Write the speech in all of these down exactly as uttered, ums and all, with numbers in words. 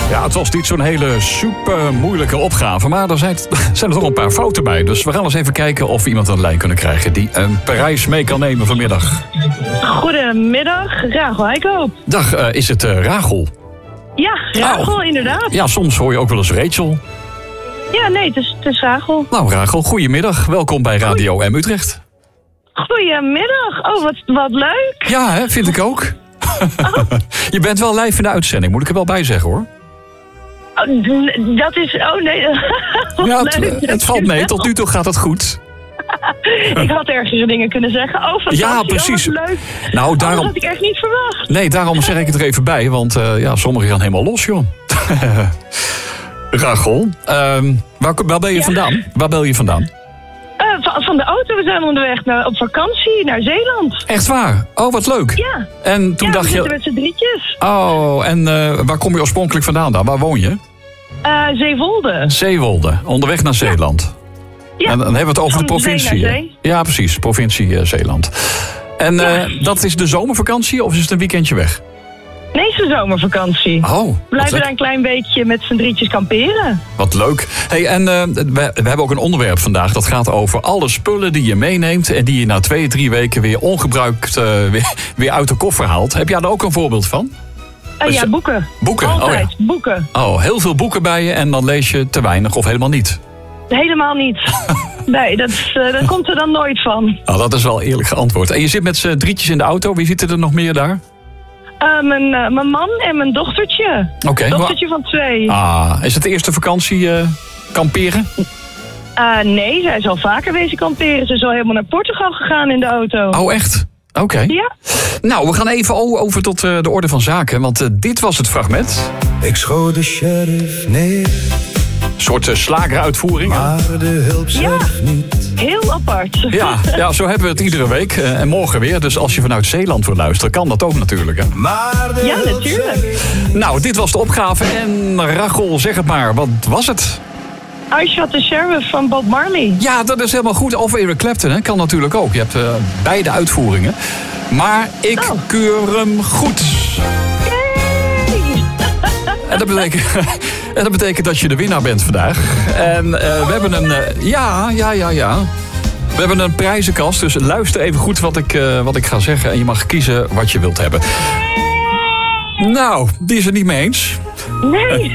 Ja, het was niet zo'n hele super moeilijke opgave, maar er zijn, zijn er toch een paar fouten bij. Dus we gaan eens even kijken of we iemand aan de lijn kunnen krijgen die een prijs mee kan nemen vanmiddag. Goedemiddag, Rachel Heikoop. Dag, uh, is het uh, Rachel? Ja, Rachel, oh. inderdaad. Ja, soms hoor je ook wel eens Rachel. Ja, nee, het is, het is Rachel. Nou, Rachel, goedemiddag. Welkom bij Radio M Utrecht. Goedemiddag. Oh, wat, wat leuk. Ja, hè, vind ik ook. Oh. Je bent wel live in de uitzending, moet ik er wel bij zeggen, hoor. Oh, dat is... Oh, nee. Ja, het, het valt mee. Tot nu toe gaat het goed. Ik had ergere dingen kunnen zeggen. Oh, fantastisch. Ja, precies. Oh, leuk. Nou, daarom... Oh, dat had ik echt niet verwacht. Nee, daarom zeg ik het er even bij. Want uh, ja, sommigen gaan helemaal los, joh. Rachel, um, waar, waar ben je ja. vandaan? Waar bel je vandaan? Uh, van, van de auto. We zijn onderweg naar, op vakantie naar Zeeland. Echt waar? Oh, wat leuk. Ja. En toen ja, dacht we je... zitten met z'n drietjes. Oh, en uh, waar kom je oorspronkelijk vandaan dan? Waar woon je? Uh, Zeewolde. Zeewolde, onderweg naar Zeeland. Ja. En dan hebben we het over van de provincie. Zee naar zee. Ja, precies. Provincie uh, Zeeland. En ja. uh, dat is de zomervakantie of is het een weekendje weg? Nee, het is een zomervakantie. Oh, we blijven daar een klein beetje met z'n drietjes kamperen. Wat leuk. Hey, en uh, we, we hebben ook een onderwerp vandaag. Dat gaat over alle spullen die je meeneemt en die je na twee, drie weken weer ongebruikt uh, weer, weer uit de koffer haalt. Heb jij daar ook een voorbeeld van? Uh, ja, boeken. Boeken? Altijd, oh, ja. boeken. Oh, heel veel boeken bij je en dan lees je te weinig of helemaal niet? Helemaal niet. Nee, dat, uh, dat komt er dan nooit van. Nou, dat is wel eerlijk geantwoord. En je zit met z'n drietjes in de auto. Wie zitten er nog meer daar? Uh, mijn, uh, mijn man en mijn dochtertje. Oké. Okay, dochtertje van twee. Ah, is het de eerste vakantie uh, kamperen? Uh, nee, zij is al vaker wezen kamperen. Ze is al helemaal naar Portugal gegaan in de auto. Oh, echt? Oké. Okay. Ja. Nou, we gaan even over tot uh, de orde van zaken. Want uh, dit was het fragment. Ik schoot de sheriff neer. Een soort uh, slageruitvoering. Maar de hulp zelf ja, niet. Heel apart. Ja, ja, zo hebben we het iedere week. Uh, en morgen weer. Dus als je vanuit Zeeland wil luisteren, kan dat ook natuurlijk. Hè? Maar de ja, natuurlijk. Nou, dit was de opgave. En Rachel, zeg het maar. Wat was het? I Shot the Sheriff van Bob Marley. Ja, dat is helemaal goed. Of Eric Clapton, hè? Kan natuurlijk ook. Je hebt uh, beide uitvoeringen. Maar ik oh. keur hem goed. En dat, betekent, en dat betekent dat je de winnaar bent vandaag. En uh, we hebben een... Uh, ja, ja, ja, ja. We hebben een prijzenkast, dus luister even goed wat ik, uh, wat ik ga zeggen. En je mag kiezen wat je wilt hebben. Nou, die is het niet mee eens. Nee.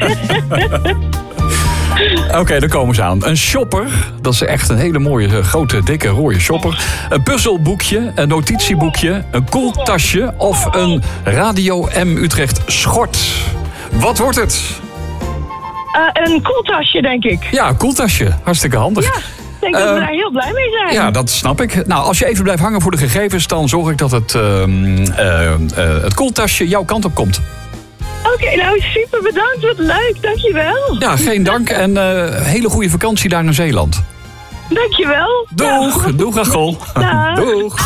Oké, okay, daar komen ze aan. Een shopper, dat is echt een hele mooie, grote, dikke, rode shopper. Een puzzelboekje, een notitieboekje, een koeltasje of een Radio M Utrecht schort. Wat wordt het? Uh, een koeltasje, denk ik. Ja, een koeltasje. Hartstikke handig. Ja, ik denk uh, dat we daar heel blij mee zijn. Ja, dat snap ik. Nou, als je even blijft hangen voor de gegevens, dan zorg ik dat het, uh, uh, uh, het koeltasje jouw kant op komt. Oké, okay, nou super bedankt. Wat leuk, dankjewel. Ja, geen dank en uh, hele goede vakantie daar naar Zeeland. Dankjewel. Doeg, ja. Doeg Rachel. Dag. Doeg.